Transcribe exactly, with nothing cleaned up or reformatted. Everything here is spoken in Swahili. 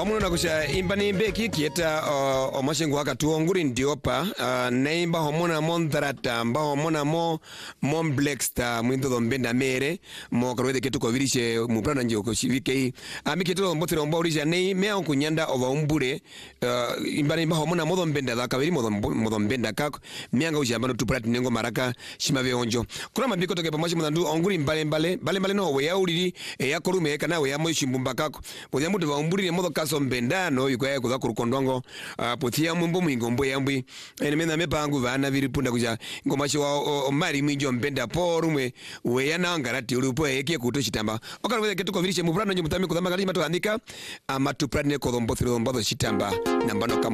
Wamuno na kusha imbani mbeki kieta o mashengu waka tuonguri ndiopa naimba homona montharata mba homona mo momblexa mwindo dombenda mere mo karwede ketu kwa virishe muprana nje ukoshivike hii amiketu mbote romba urisha nei mea unkunyanda ova umbure imbani mba homona modo mbenda dhaka viri modo mbenda kako mianga ujambano tupurati nengo maraka shimave onjo kuna mabiko toke pamashi mwandu onguri mbale mbale mbale mbale no wea uriri ya korume eka na wea moishi mbumba kako mwya mudu wa umburi modo kaso mbenda no yukwaya kuza kurukondongo uh, potia mumbo mwingombo yambwi ene mena mepangu vana viripunda kuja ngomashi wa o, o, mari mwinjo mbenda poru mwe weya na ngarati urupo eke kuto chitamba okarweze ketu kovirishe mubrano nyo mutami kudama kali matu andika amatu prane ko dombo thiro dombo chitamba nambano